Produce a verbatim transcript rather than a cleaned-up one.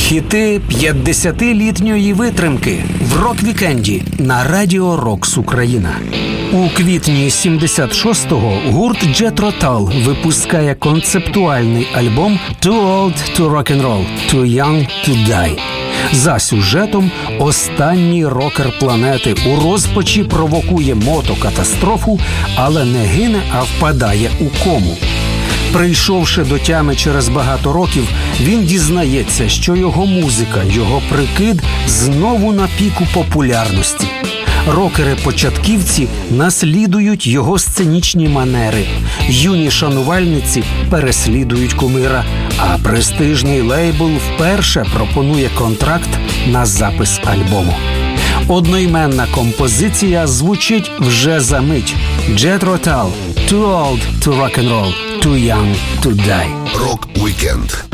Хіти п'ятдесятилітньої витримки в рок-вікенді на Радіо Рокс Україна. У квітні сімдесят шостого гурт Jethro Tull випускає концептуальний альбом «Too Old to Rock and Roll, Too Young to Die». За сюжетом останній рокер планети у розпачі провокує мотокатастрофу, але не гине, а впадає у кому. Прийшовши до тями через багато років, він дізнається, що його музика, його прикид знову на піку популярності. Рокери-початківці наслідують його сценічні манери, юні шанувальниці переслідують кумира, а престижний лейбл вперше пропонує контракт на запис альбому. Одноіменна композиція звучить вже за мить. Jethro Tull, «Too Old to Rock and Roll, Too Young to Die». Рок-вікенд